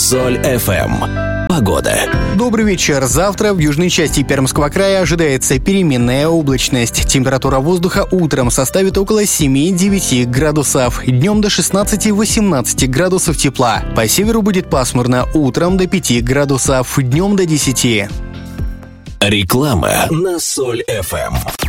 Соль FM. Погода. Добрый вечер. Завтра в южной части Пермского края ожидается переменная облачность. Температура воздуха утром составит около 7-9 градусов. Днем до 16-18 градусов тепла. По северу будет пасмурно, утром до 5 градусов, днем до 10. Реклама на Соль FM.